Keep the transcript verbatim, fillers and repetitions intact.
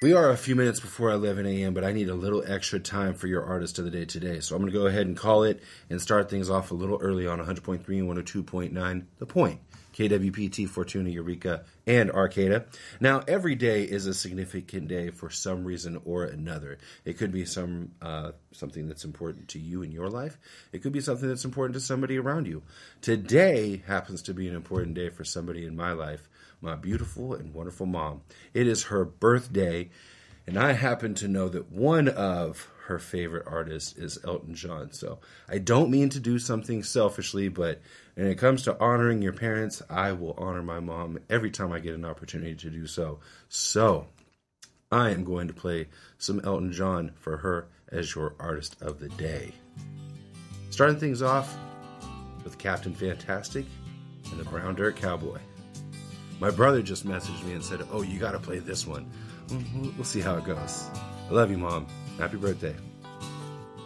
We are a few minutes before eleven a.m., but I need a little extra time for your artist of the day today. So I'm going to go ahead and call it and start things off a little early on one hundred point three and one oh two point nine, The Point. K W P T, Fortuna, Eureka, and Arcata. Now, every day is a significant day for some reason or another. It could be some uh, something that's important to you in your life. It could be something that's important to somebody around you. Today happens to be an important day for somebody in my life, my beautiful and wonderful mom. It is her birthday, and I happen to know that one of her favorite artists is Elton John. So I don't mean to do something selfishly, but when it comes to honoring your parents, I will honor my mom every time I get an opportunity to do so. So I am going to play some Elton John for her as your artist of the day. Starting things off with Captain Fantastic and the Brown Dirt Cowboy. My brother just messaged me and said, oh, you got to play this one. We'll see how it goes. I love you, Mom. Happy birthday.